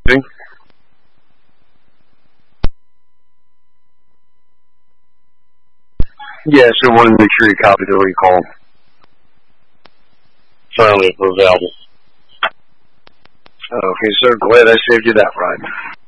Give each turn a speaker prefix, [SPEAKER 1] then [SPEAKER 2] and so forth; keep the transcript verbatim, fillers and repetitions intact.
[SPEAKER 1] listening? Yes, I wanted to make sure you copied the recall.
[SPEAKER 2] Certainly, if we're available.
[SPEAKER 1] Okay, sir. Glad I saved you that ride.